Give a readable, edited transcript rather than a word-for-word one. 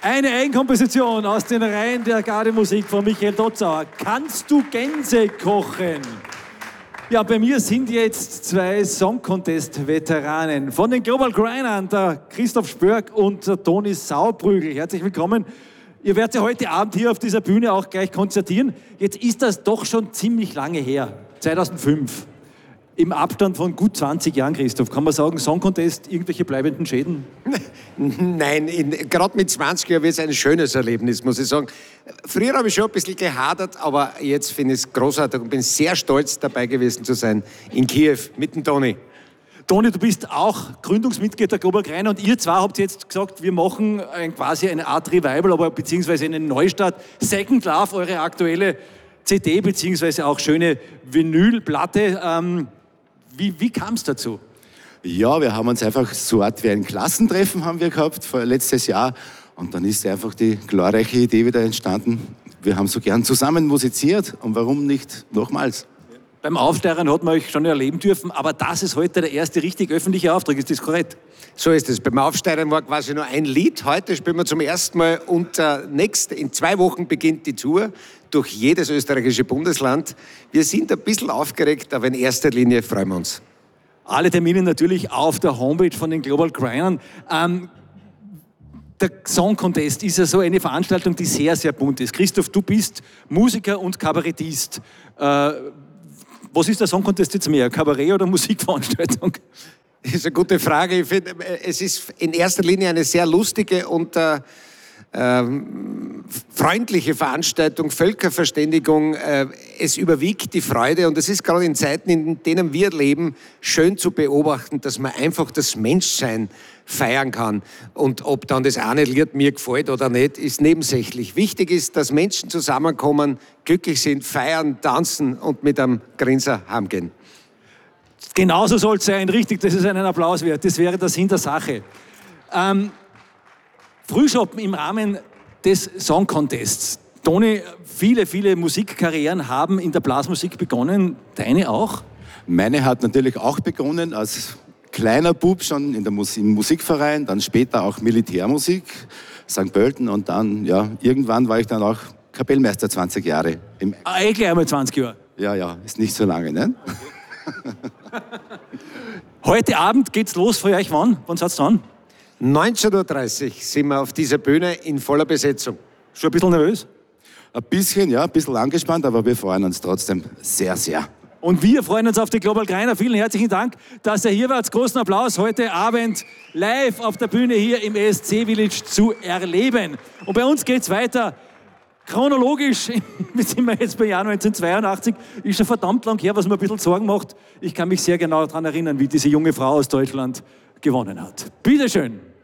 Eine Eigenkomposition aus den Reihen der Gardemusik von Michael Dotzauer. Kannst du Gänse kochen? Ja, bei mir sind jetzt zwei Song-Contest-Veteranen von den Global Grindern, der Christoph Spörk und der Toni Saubrügel. Herzlich willkommen. Ihr werdet ja heute Abend hier auf dieser Bühne auch gleich konzertieren. Jetzt ist das doch schon ziemlich lange her, 2005. Im Abstand von gut 20 Jahren, Christoph. Kann man sagen, Song Contest, irgendwelche bleibenden Schäden? Nein, gerade mit 20 Jahren wird es ein schönes Erlebnis, muss ich sagen. Früher habe ich schon ein bisschen gehadert, aber jetzt finde ich es großartig und bin sehr stolz, dabei gewesen zu sein in Kiew mit dem Toni. Toni, du bist auch Gründungsmitglied der Global Grinder und ihr zwei habt jetzt gesagt, wir machen quasi eine Art Revival, aber beziehungsweise eine Neustart. Second Love, eure aktuelle CD, beziehungsweise auch schöne Vinylplatte. Wie kam es dazu? Ja, wir haben uns einfach so eine Art wie ein Klassentreffen haben wir gehabt letztes Jahr und dann ist einfach die glorreiche Idee wieder entstanden. Wir haben so gern zusammen musiziert und warum nicht nochmals? Beim Aufsteigern hat man euch schon erleben dürfen, aber das ist heute der erste richtig öffentliche Auftrag, ist das korrekt? So ist es. Beim Aufsteigern war quasi nur ein Lied. Heute spielen wir zum ersten Mal und in 2 Wochen beginnt die Tour durch jedes österreichische Bundesland. Wir sind ein bisschen aufgeregt, aber in erster Linie freuen wir uns. Alle Termine natürlich auf der Homepage von den Global Grindern. Der Song Contest ist ja so eine Veranstaltung, die sehr, sehr bunt ist. Christoph, du bist Musiker und Kabarettist. Was ist der Song Contest jetzt mehr, Kabarett oder Musikveranstaltung? Das ist eine gute Frage. Ich finde, es ist in erster Linie eine sehr lustige und freundliche Veranstaltung, Völkerverständigung. Es überwiegt die Freude und es ist gerade in Zeiten, in denen wir leben, schön zu beobachten, dass man einfach das Menschsein feiern kann. Und ob dann das eine Lied mir gefällt oder nicht, ist nebensächlich. Wichtig ist, dass Menschen zusammenkommen, glücklich sind, feiern, tanzen und mit einem Grinser heimgehen. Genauso soll es sein, richtig, das ist einen Applaus wert. Das wäre der Sinn der Sache. Frühschoppen im Rahmen des Song Contests. Toni, viele Musikkarrieren haben in der Blasmusik begonnen. Deine auch? Meine hat natürlich auch begonnen als kleiner Bub schon im Musikverein, dann später auch Militärmusik, St. Pölten und dann, ja, irgendwann war ich dann auch Kapellmeister 20 Jahre. Gleich einmal 20 Jahre? Ja, ist nicht so lange, ne? Heute Abend geht's los für euch. Wann seid ihr dran? 19:30 Uhr sind wir auf dieser Bühne in voller Besetzung. Schon ein bisschen nervös? Ein bisschen angespannt, aber wir freuen uns trotzdem sehr, sehr. Und wir freuen uns auf die Global Grinder. Vielen herzlichen Dank, dass ihr hier wart. Großen Applaus heute Abend live auf der Bühne hier im ESC Village zu erleben. Und bei uns geht's weiter. Chronologisch, wir sind jetzt bei Jahr 1982, ist schon verdammt lang her, was mir ein bisschen Sorgen macht. Ich kann mich sehr genau daran erinnern, wie diese junge Frau aus Deutschland gewonnen hat. Bitteschön.